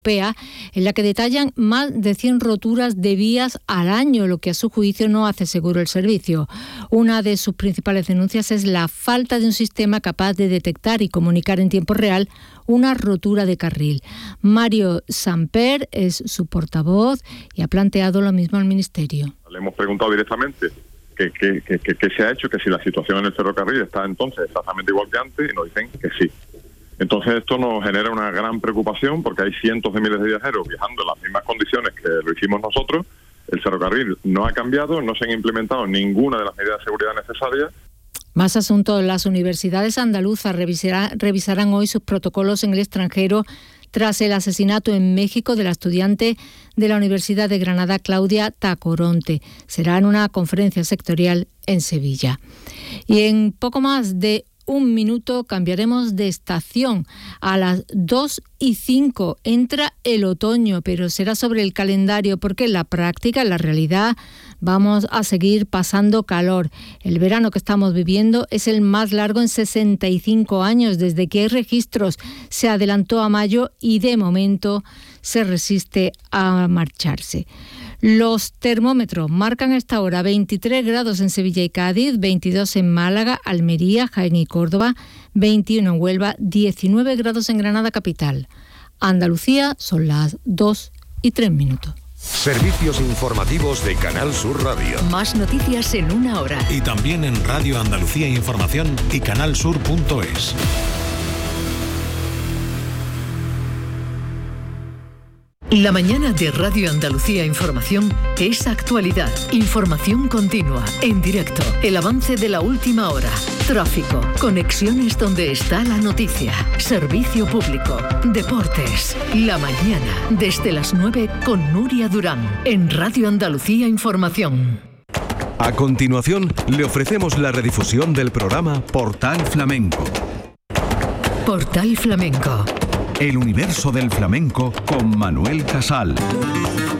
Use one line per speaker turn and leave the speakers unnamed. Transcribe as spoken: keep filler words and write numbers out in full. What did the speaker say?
en la que detallan más de cien roturas de vías al año, lo que a su juicio no hace seguro el servicio. Una de sus principales denuncias es la falta de un sistema capaz de detectar y comunicar en tiempo real una rotura de carril. Mario Samper es su portavoz y ha planteado lo mismo al Ministerio.
Le hemos preguntado directamente qué que, que, que, que se ha hecho, que si la situación en el ferrocarril está entonces exactamente igual que antes, y nos dicen que sí. Entonces esto nos genera una gran preocupación porque hay cientos de miles de viajeros viajando en las mismas condiciones que lo hicimos nosotros. El ferrocarril no ha cambiado, no se han implementado ninguna de las medidas de seguridad necesarias.
Más asuntos. Las universidades andaluzas revisará, revisarán hoy sus protocolos en el extranjero tras el asesinato en México de la estudiante de la Universidad de Granada, Claudia Tacoronte. Será en una conferencia sectorial en Sevilla. Y en poco más de un minuto cambiaremos de estación. A las dos y cinco entra el otoño, pero será sobre el calendario porque en la práctica, en la realidad, vamos a seguir pasando calor. El verano que estamos viviendo es el más largo en sesenta y cinco años desde que hay registros. Se adelantó a mayo y de momento se resiste a marcharse. Los termómetros marcan a esta hora veintitrés grados en Sevilla y Cádiz, veintidós en Málaga, Almería, Jaén y Córdoba, veintiuno en Huelva, diecinueve grados en Granada capital. Andalucía son las dos y tres minutos.
Servicios informativos de Canal Sur Radio.
Más noticias en una hora.
Y también en Radio Andalucía Información y canal sur punto es.
La mañana de Radio Andalucía Información es actualidad, información continua, en directo, el avance de la última hora, tráfico, conexiones donde está la noticia, servicio público, deportes. La mañana, desde las nueve con Nuria Durán, en Radio Andalucía Información.
A continuación, le ofrecemos la redifusión del programa Portal Flamenco.
Portal Flamenco.
El universo del flamenco con Manuel Casal.